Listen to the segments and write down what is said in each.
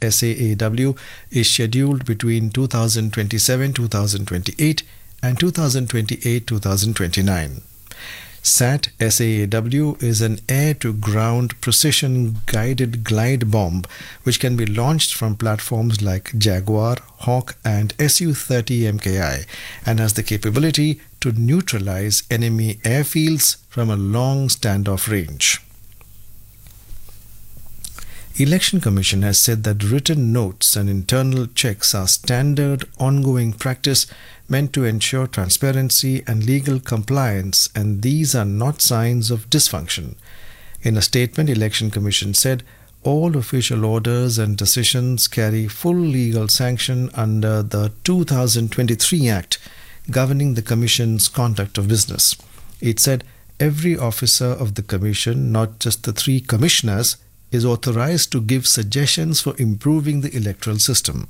SAAW is scheduled between 2027-2028 and 2028-2029. SAT SAAW is an air-to-ground precision-guided glide bomb which can be launched from platforms like Jaguar, Hawk and Su-30 MKI and has the capability to neutralize enemy airfields from a long standoff range. Election Commission has said that written notes and internal checks are standard ongoing practice meant to ensure transparency and legal compliance, and these are not signs of dysfunction. In a statement, Election Commission said all official orders and decisions carry full legal sanction under the 2023 Act governing the Commission's conduct of business. It said every officer of the Commission, not just the 3 commissioners, is authorized to give suggestions for improving the electoral system.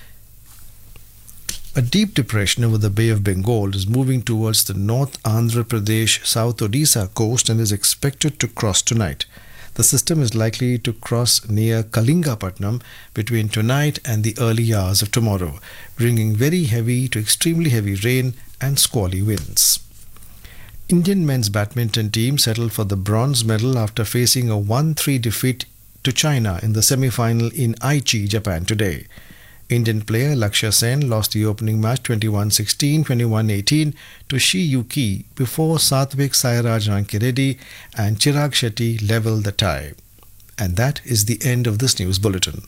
A deep depression over the Bay of Bengal is moving towards the North Andhra Pradesh, South Odisha coast and is expected to cross tonight. The system is likely to cross near Kalingapatnam between tonight and the early hours of tomorrow, bringing very heavy to extremely heavy rain and squally winds. Indian men's badminton team settled for the bronze medal after facing a 1-3 defeat to China in the semi-final in Aichi, Japan today. Indian player Lakshya Sen lost the opening match 21-16, 21-18 to Shi Yuki before Satvik Sairaj Rankireddy and Chirag Shetty levelled the tie. And that is the end of this news bulletin.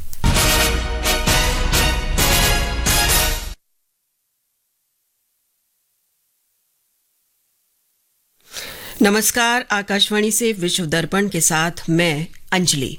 नमस्कार, आकाशवाणी से विश्व दर्पण के साथ मैं अंजलि।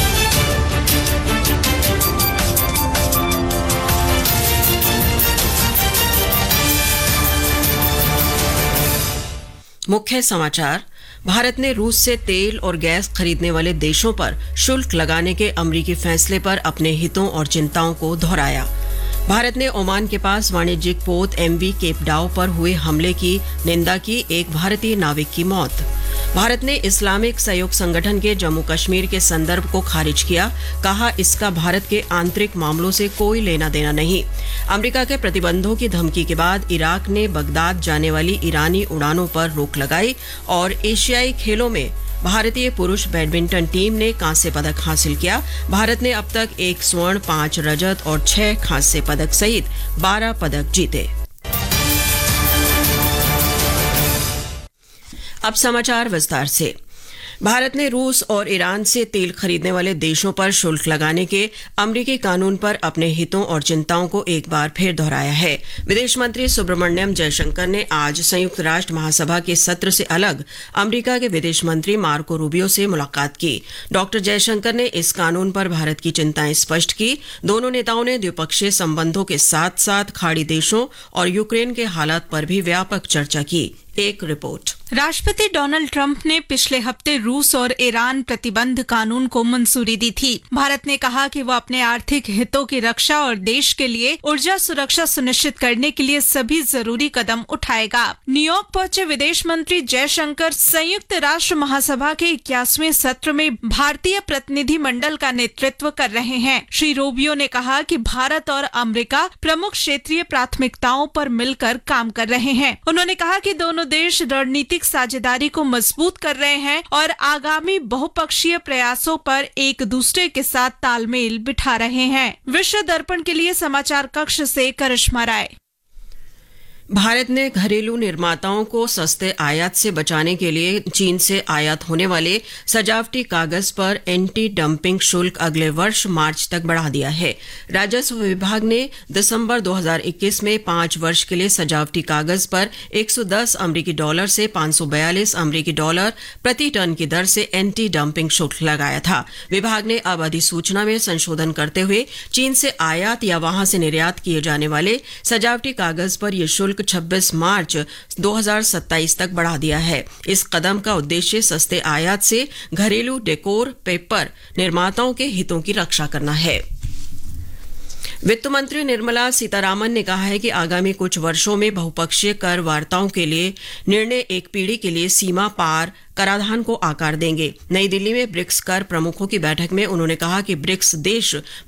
मुख्य समाचार। भारत ने रूस से तेल और गैस खरीदने वाले देशों पर शुल्क लगाने के अमेरिकी फैसले पर अपने हितों और चिंताओं को दोहराया। भारत ने ओमान के पास वाणिज्यिक पोत MV केप डाउ पर हुए हमले की निंदा की, एक भारतीय नाविक की मौत। भारत ने इस्लामिक सहयोग संगठन के जम्मू कश्मीर के संदर्भ को खारिज किया, कहा इसका भारत के आंतरिक मामलों से कोई लेना देना नहीं। अमेरिका के प्रतिबंधों की धमकी के बाद इराक ने बगदाद जाने वाली ईरानी उड़ानों पर रोक लगाई और एशियाई खेलों में भारतीय पुरुष बैडमिंटन टीम ने कांस्य पदक हासिल किया। भारत ने अब तक 1 स्वर्ण, 5 रजत और 6 कांस्य पदक सहित 12 पदक जीते। अब समाचार विस्तार से। भारत ने रूस और ईरान से तेल खरीदने वाले देशों पर शुल्क लगाने के अमेरिकी कानून पर अपने हितों और चिंताओं को एक बार फिर दोहराया है। विदेश मंत्री सुब्रमण्यम जयशंकर ने आज संयुक्त राष्ट्र महासभा के सत्र से अलग अमेरिका के विदेश मंत्री मार्को रूबियो से मुलाकात की। डॉक्टर जयशंकर ने इस कानून पर भारत की चिंताएं स्पष्ट की। दोनों नेताओं ने द्विपक्षीय संबंधों के साथ साथ खाड़ी देशों और यूक्रेन के हालात पर भी व्यापक चर्चा की। एक रिपोर्ट। राष्ट्रपति डोनाल्ड ट्रंप ने पिछले हफ्ते रूस और ईरान प्रतिबंध कानून को मंजूरी दी थी। भारत ने कहा कि वो अपने आर्थिक हितों की रक्षा और देश के लिए ऊर्जा सुरक्षा सुनिश्चित करने के लिए सभी जरूरी कदम उठाएगा। न्यूयॉर्क पहुंचे विदेश मंत्री जयशंकर संयुक्त राष्ट्र महासभा के 81वें सत्र में भारतीय प्रतिनिधि मंडल का नेतृत्व कर रहे हैं। श्री रूबियो ने कहा कि भारत और अमेरिका प्रमुख क्षेत्रीय प्राथमिकताओं पर मिलकर काम कर रहे हैं। उन्होंने कहा कि दोनों देश रणनीतिक साझेदारी को मजबूत कर रहे हैं और आगामी बहुपक्षीय प्रयासों पर एक दूसरे के साथ तालमेल बिठा रहे हैं। विश्व दर्पण के लिए समाचार कक्ष से करिश्मा राय। भारत ने घरेलू निर्माताओं को सस्ते आयात से बचाने के लिए चीन से आयात होने वाले सजावटी कागज पर एंटी डंपिंग शुल्क अगले वर्ष मार्च तक बढ़ा दिया है। राजस्व विभाग ने दिसंबर 2021 में 5 वर्ष के लिए सजावटी कागज पर $110 से $542 प्रति टन की दर से एंटी डंपिंग शुल्क लगाया था। विभाग ने अब अधिसूचना में संशोधन करते हुए चीन से आयात या वहां से निर्यात किए जाने वाले सजावटी कागज पर यह शुल्क 26 मार्च 2027 तक बढ़ा दिया है। इस कदम का उद्देश्य सस्ते आयात से घरेलू डेकोर पेपर निर्माताओं के हितों की रक्षा करना है। वित्त मंत्री निर्मला सीतारामन ने कहा है कि आगामी कुछ वर्षों में बहुपक्षीय कर वार्ताओं के लिए निर्णय एक पीढ़ी के लिए सीमा पार कराधान को आकार देंगे। नई दिल्ली में ब्रिक्स कर प्रमुखों की बैठक में उन्होंने कहा कि ब्रिक्स देश